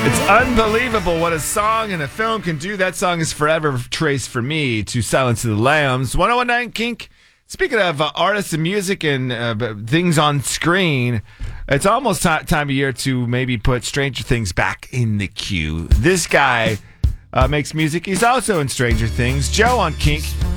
It's unbelievable what a song and a film can do. That song is forever traced for me to Silence of the Lambs. 1019 Kink. Speaking of artists and music and things on screen, it's almost time of year to maybe put Stranger Things back in the queue. This guy makes music. He's also in Stranger Things. Joe on Kink.